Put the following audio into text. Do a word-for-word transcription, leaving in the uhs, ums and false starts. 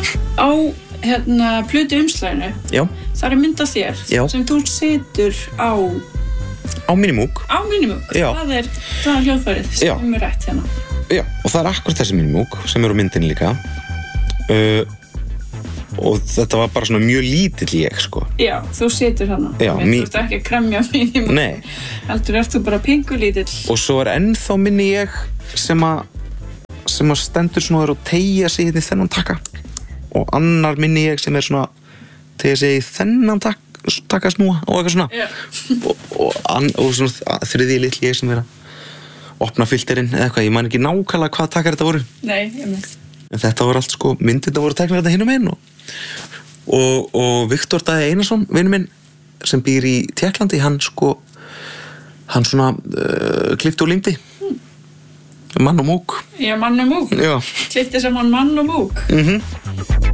á hérna plötu umslaginu. Já. Það er mynd af þér Já. sem þú situr á á Minimoog. Á Minimoog. Já. Það er það er hljóðfærið Já. sem er rétt hérna. Já, og það er akkurat þessi Minimoog sem er á myndinni líka. Uh, og þetta var bara svona mjög lítill ég, sko. Já, þú situr hana. Já, Þú mi- ert ekki að kremja Minimoog. Nei. Heldur ert þú bara pingulítill. Og svo er ennþá minni ég sem að sem að stendur svona og teygja sig í þennan takka. Og annar minni ég sem er svona teygja sig í þennan tak, takka snúa og eitthvað svona. Já. og, og, an, og svona þriði litli ég sem er að opna filterinn eða eitthvað, ég man ekki nákvæmlega hvað takkar þetta voru. Nei, ég með. En þetta voru allt sko, myndirna voru teknar þetta hinum einn og, og, og Viktor Daði Einarsson, vinur minn sem býr í Tékklandi, hann sko hann svona uh, klippti og límdi mm. mann og múk. Já, mann og múk. Já. Klippti saman mann og múk. Mhm.